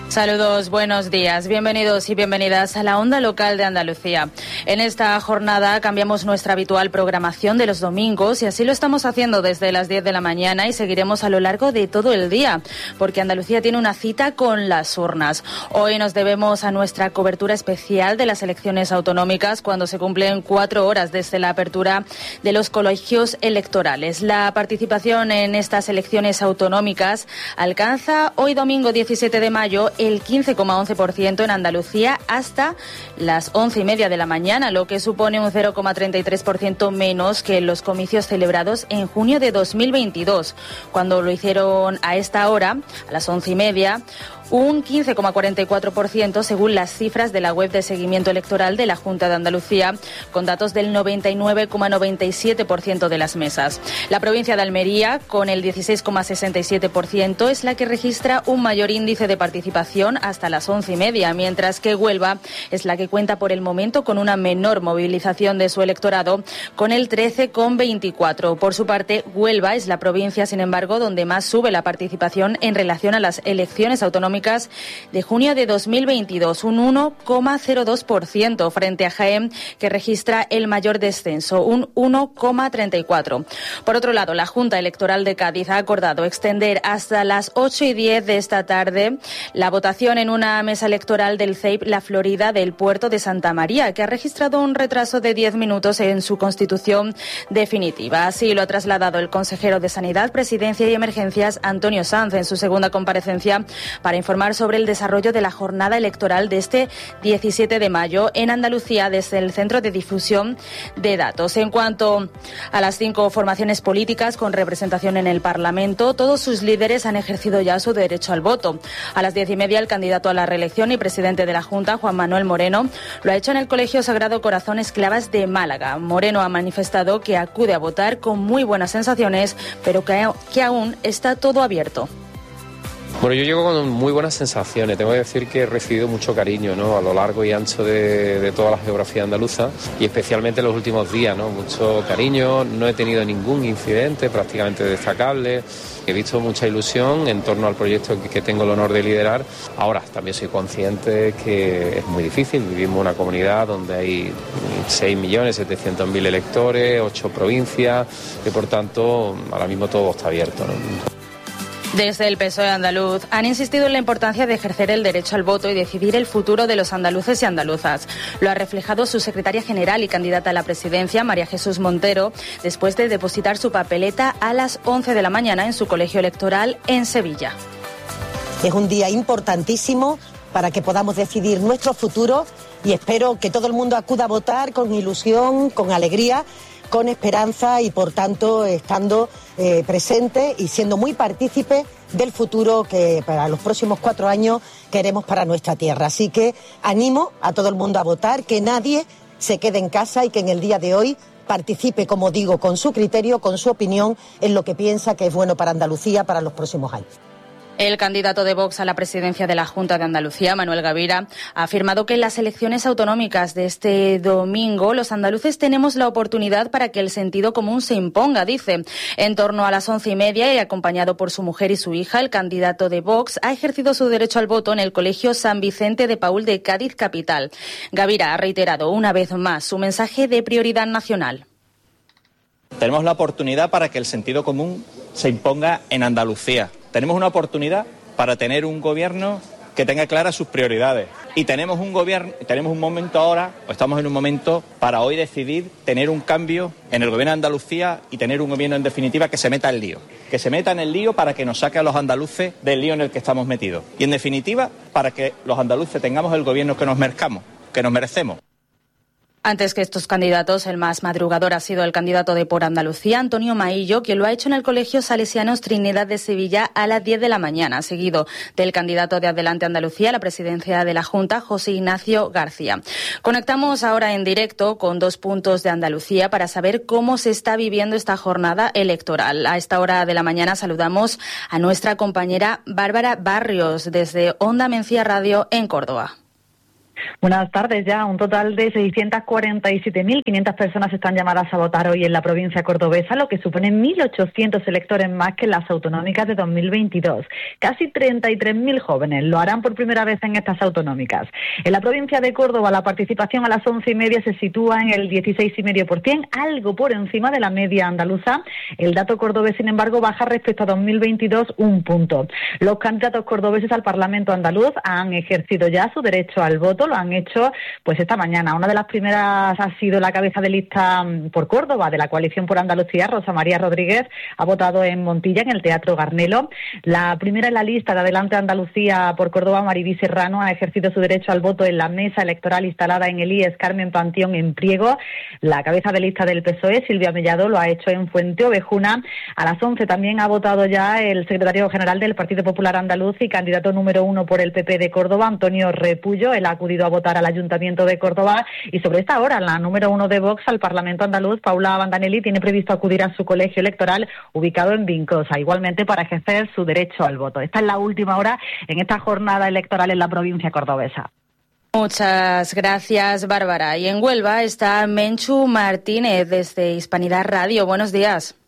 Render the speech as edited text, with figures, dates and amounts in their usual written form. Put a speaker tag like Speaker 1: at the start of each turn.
Speaker 1: Saludos, buenos días, bienvenidos y bienvenidas a la Onda Local de Andalucía. En esta jornada cambiamos nuestra habitual programación de los domingos y así lo estamos haciendo desde las 10 de la mañana y seguiremos a lo largo de todo el día, porque Andalucía tiene una cita con las urnas. Hoy nos debemos a nuestra cobertura especial de las elecciones autonómicas cuando se cumplen 4 horas desde la apertura de los colegios electorales. La participación en estas elecciones autonómicas alcanza hoy domingo 17 de mayo el 15,11% en Andalucía hasta las 11:30 de la mañana, lo que supone un 0,33% menos que en los comicios celebrados en junio de 2022, cuando lo hicieron a esta hora, a las 11:30, un 15,44% según las cifras de la web de seguimiento electoral de la Junta de Andalucía, con datos del 99,97% de las mesas. La provincia de Almería, con el 16,67%, es la que registra un mayor índice de participación hasta las 11:30, mientras que Huelva es la que cuenta por el momento con una menor movilización de su electorado, con el 13,24%. Por su parte, Huelva es la provincia, sin embargo, donde más sube la participación en relación a las elecciones autonómicas de junio de 2022, un 1,02% frente a Jaén, que registra el mayor descenso, un 1,34%. Por otro lado, la Junta Electoral de Cádiz ha acordado extender hasta las 8:10 de esta tarde la votación en una mesa electoral del CEIP La Florida del puerto de Santa María, que ha registrado un retraso de 10 minutos en su constitución definitiva. Así lo ha trasladado el consejero de Sanidad, Presidencia y Emergencias, Antonio Sanz, en su segunda comparecencia para informar sobre el desarrollo de la jornada electoral de este 17 de mayo en Andalucía desde el Centro de Difusión de Datos. En cuanto a las 5 formaciones políticas con representación en el Parlamento, todos sus líderes han ejercido ya su derecho al voto. A las 10:30, el candidato a la reelección y presidente de la Junta, Juan Manuel Moreno, lo ha hecho en el Colegio Sagrado Corazón Esclavas de Málaga. Moreno ha manifestado que acude a votar con muy buenas sensaciones, pero que aún está todo abierto.
Speaker 2: Bueno, yo llego con muy buenas sensaciones. Tengo que decir que he recibido mucho cariño, ¿no?, a lo largo y ancho de toda la geografía andaluza y especialmente en los últimos días, ¿no? Mucho cariño, no he tenido ningún incidente prácticamente destacable. He visto mucha ilusión en torno al proyecto que tengo el honor de liderar. Ahora, también soy consciente que es muy difícil. Vivimos en una comunidad donde hay 6.700.000 electores, 8 provincias y por tanto ahora mismo todo está abierto, ¿no?
Speaker 1: Desde el PSOE andaluz han insistido en la importancia de ejercer el derecho al voto y decidir el futuro de los andaluces y andaluzas. Lo ha reflejado su secretaria general y candidata a la presidencia, María Jesús Montero, después de depositar su papeleta a las 11 de la mañana en su colegio electoral en Sevilla.
Speaker 3: Es un día importantísimo para que podamos decidir nuestro futuro y espero que todo el mundo acuda a votar con ilusión, con alegría, con esperanza y, por tanto, estando presente y siendo muy partícipe del futuro que para los próximos 4 años queremos para nuestra tierra. Así que animo a todo el mundo a votar, que nadie se quede en casa y que en el día de hoy participe, como digo, con su criterio, con su opinión, en lo que piensa que es bueno para Andalucía para los próximos años.
Speaker 1: El candidato de Vox a la presidencia de la Junta de Andalucía, Manuel Gavira, ha afirmado que en las elecciones autonómicas de este domingo los andaluces tenemos la oportunidad para que el sentido común se imponga, dice. En torno a las 11:30 y acompañado por su mujer y su hija, el candidato de Vox ha ejercido su derecho al voto en el Colegio San Vicente de Paúl de Cádiz capital. Gavira ha reiterado una vez más su mensaje de prioridad nacional.
Speaker 4: Tenemos la oportunidad para que el sentido común se imponga en Andalucía. Tenemos una oportunidad para tener un gobierno que tenga claras sus prioridades. Y tenemos un momento ahora, o estamos en un momento para hoy decidir tener un cambio en el gobierno de Andalucía y tener un gobierno en definitiva que se meta en lío. Que se meta en el lío para que nos saque a los andaluces del lío en el que estamos metidos. Y en definitiva, para que los andaluces tengamos el gobierno que nos merecemos.
Speaker 1: Antes que estos candidatos, el más madrugador ha sido el candidato de Por Andalucía, Antonio Maillo, quien lo ha hecho en el Colegio Salesianos Trinidad de Sevilla a las 10 de la mañana, seguido del candidato de Adelante Andalucía a la presidencia de la Junta, José Ignacio García. Conectamos ahora en directo con 2 puntos de Andalucía para saber cómo se está viviendo esta jornada electoral. A esta hora de la mañana saludamos a nuestra compañera Bárbara Barrios desde Onda Mencía Radio en Córdoba.
Speaker 5: Buenas tardes. Ya un total de 647.500 personas están llamadas a votar hoy en la provincia cordobesa, lo que supone 1.800 electores más que en las autonómicas de 2022. Casi 33.000 jóvenes lo harán por primera vez en estas autonómicas. En la provincia de Córdoba la participación a las 11:30 se sitúa en el 16,5%, algo por encima de la media andaluza. El dato cordobés, sin embargo, baja respecto a 2022 un punto. Los candidatos cordobeses al Parlamento andaluz han ejercido ya su derecho al voto, lo han hecho pues esta mañana. Una de las primeras ha sido la cabeza de lista por Córdoba de la Coalición por Andalucía, Rosa María Rodríguez, ha votado en Montilla, en el Teatro Garnelo. La primera en la lista de Adelante Andalucía por Córdoba, Maribí Serrano, ha ejercido su derecho al voto en la mesa electoral instalada en el IES Carmen Panteón en Priego. La cabeza de lista del PSOE, Silvia Mellado, lo ha hecho en Fuente Ovejuna. A las 11 también ha votado ya el secretario general del Partido Popular Andaluz y candidato número 1 por el PP de Córdoba, Antonio Repullo. Él ha acudido a votar al Ayuntamiento de Córdoba y sobre esta hora la número 1 de Vox al Parlamento andaluz, Paula Bandanelli, tiene previsto acudir a su colegio electoral ubicado en Vincosa, igualmente para ejercer su derecho al voto. Esta es la última hora en esta jornada electoral en la provincia cordobesa.
Speaker 1: Muchas gracias, Bárbara. Y en Huelva está Menchu Martínez desde Hispanidad Radio. Buenos días.